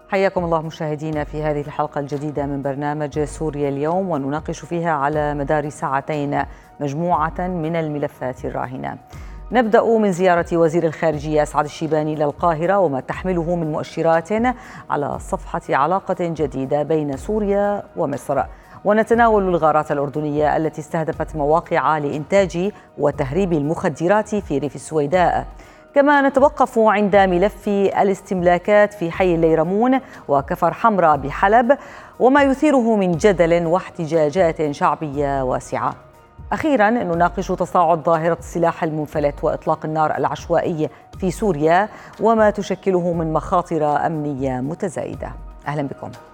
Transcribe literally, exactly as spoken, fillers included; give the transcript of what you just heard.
حياكم الله مشاهدينا في هذه الحلقة الجديدة من برنامج سوريا اليوم، ونناقش فيها على مدار ساعتين مجموعة من الملفات الراهنة. نبدأ من زيارة وزير الخارجية أسعد الشيباني إلى القاهرة وما تحمله من مؤشرات على صفحة علاقة جديدة بين سوريا ومصر، ونتناول الغارات الأردنية التي استهدفت مواقع لإنتاج وتهريب المخدرات في ريف السويداء. كما نتوقف عند ملف الاستملاكات في حي الليرمون وكفر حمراء بحلب وما يثيره من جدل واحتجاجات شعبية واسعة. أخيراً نناقش تصاعد ظاهرة السلاح المنفلت وإطلاق النار العشوائي في سوريا وما تشكله من مخاطر أمنية متزايدة. أهلاً بكم.